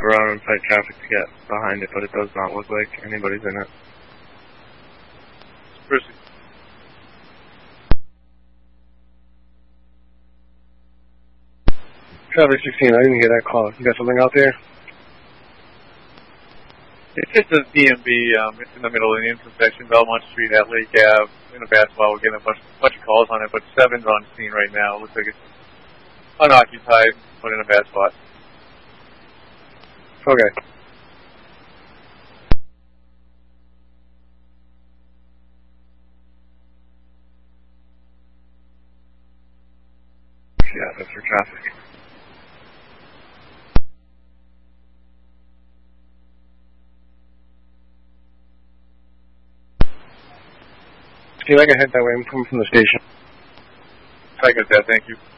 around and fight traffic to get behind it, but it does not look like anybody's in it. Proceed. Traffic 16, I didn't hear that call. You got something out there? It's just a DMV. It's in the middle of the intersection, Belmont Street at Lake Ave. In a basketball, we're getting a bunch of calls on it, but 7's on scene right now. Looks like it's unoccupied, but in a bad spot. Okay. Yeah, that's for traffic. See if I can head that way. I'm coming from the station. I got that, thank you.